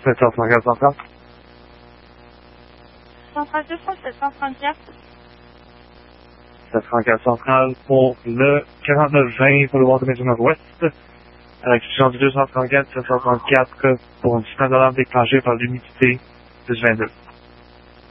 734 centrale. Centrale 200, 734. 734 centrale pour le 4920 pour le Boulevard de Maisonneuve-Ouest. À l'exécution du 234, 734 pour un système d'alarme déclenché par l'unité 1022.